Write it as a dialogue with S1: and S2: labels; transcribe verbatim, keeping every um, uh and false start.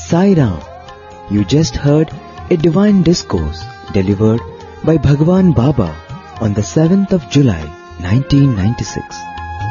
S1: Sai Ram. You just heard a divine discourse delivered by Bhagwan Baba on the seventh of July nineteen ninety-six.